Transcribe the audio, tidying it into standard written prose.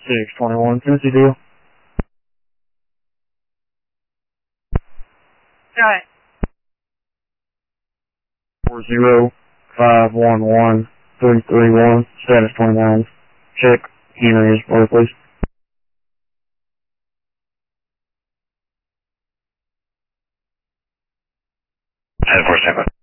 621 Tennessee deal. Got it. 40511-331, status 29. Check Henry's order, please. Head 4 standby.